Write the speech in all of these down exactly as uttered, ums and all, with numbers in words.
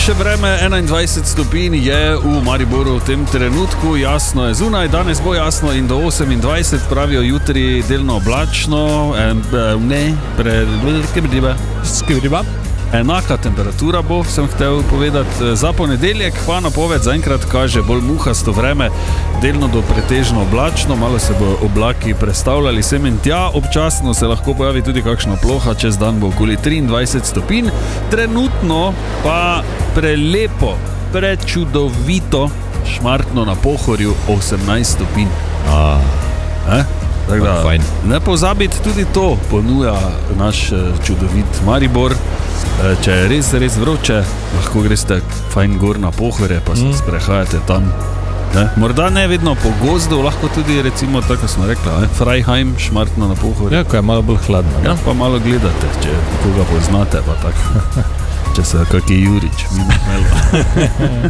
še vreme, enaindvajset stopinj je v Mariboru v tem trenutku, jasno je zunaj, danes bo jasno in do osemindvajset, pravijo jutri delno oblačno, eh, ne, pre, skibdiba, skibdiba. Enaka temperatura bo, sem hotel povedati, za ponedeljek pa napoved zaenkrat kaže bolj muhasto vreme, delno do pretežno oblačno, malo se bo oblaki prestavljali sem in tja, občasno se lahko pojavi tudi kakšna ploha, čez dan bo okoli triindvajset stopinj, trenutno pa prelepo, prečudovito Šmartno na Pohorju osemnajst stopinj. A, eh? Tako da, ne pozabiti, tudi to ponuja naš čudovit Maribor. Če je res, res vroče, lahko greste fajn gor na Pohorje, pa se mm. sprehajate tam. Ne? Morda ne vedno po gozdu, lahko tudi recimo, tako smo rekla, ne? Freiheim, Šmartno na Pohorju. Ja, ko je malo bolj hladno. Ja, pa malo gledate, če koga poznate, pa tako. Če se kaki Jurič, mimo Melo.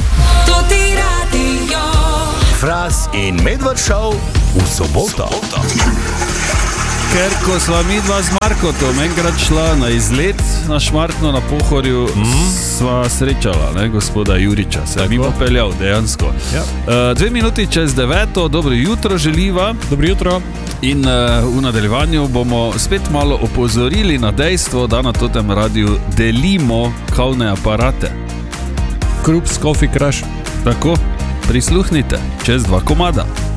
Fras in Medved Show v soboto. Ker ko sva mi dva z Markotom enkrat šla na izlet na Šmartno na Pohorju, mm. sva srečala, ne, gospoda Juriča, se je mimo peljal dejansko. Ja. Uh, dve minuti čez deveto, dobro jutro želiva. Dobro jutro. In uh, v nadaljevanju bomo spet malo opozorili na dejstvo, da na totem radiju delimo kavne aparate. Krups, Coffee Crush. Tako, prisluhnite, čez dva komada.